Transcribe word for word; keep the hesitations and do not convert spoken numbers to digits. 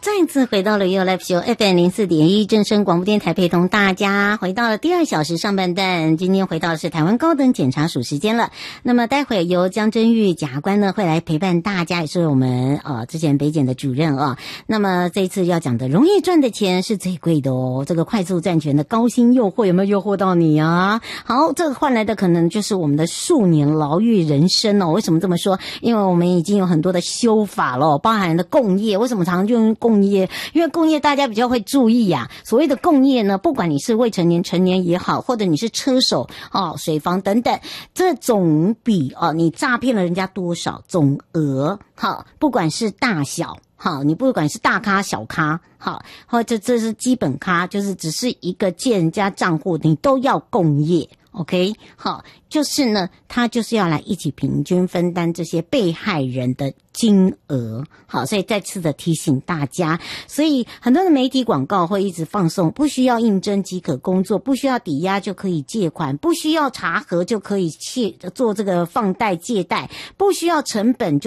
再次回到了 You Live Show F M 零四点一正声广播电台，陪同大家回到了第二小时上半段。今天回到的是台湾高等检察署时间了。那么待会由江真玉检察官呢会来陪伴大家，也是我们呃之前北检的主任啊。那么这一次要讲的容易赚的钱是最贵的哦，这个快速赚钱的高薪诱惑有没有诱惑到你啊？好，这个换来的可能就是我们的数年牢狱人生哦。为什么这么说？因为我们已经有很多的修法了，包含了共业。为什么常常就用共业？因为共业大家比较会注意呀、啊。所谓的共业呢，不管你是未成年、成年也好，或者你是车手、哦、水房等等，这总比哦你诈骗了人家多少总额，好，不管是大小。好，你不管是大咖小咖，好，或者这是基本咖，就是只是一个借人家账户，你都要共业 ，OK？ 好，就是呢，他就是要来一起平均分担这些被害人的金额。好，所以再次的提醒大家，所以很多的媒体广告会一直放送，不需要应征即可工作，不需要抵押就可以借款，不需要查核就可以借做这个放贷借贷，不需要成本就